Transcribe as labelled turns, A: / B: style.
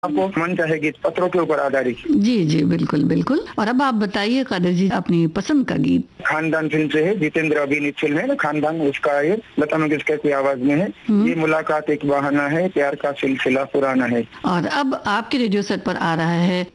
A: आपको मन चाहे गीत पत्रों के ऊपर आधारित।
B: जी जी बिल्कुल बिल्कुल। और अब आप बताइए कादर जी अपनी पसंद का गीत।
A: खानदान फिल्म से है, जितेंद्र अभिनीत फिल्म है ना खानदान, उसका ये लता मंगेशकर की आवाज में है। ये मुलाकात एक बहाना है, प्यार का सिलसिला पुराना है।
B: और अब आपके रेडियो सेट पर आ रहा है